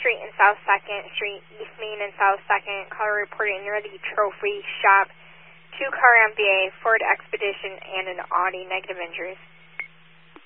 Street and South 2nd Street, East Main and South 2nd. Caller reported near the trophy shop. 2-car MVA, Ford Expedition, and an Audi. Negative injuries.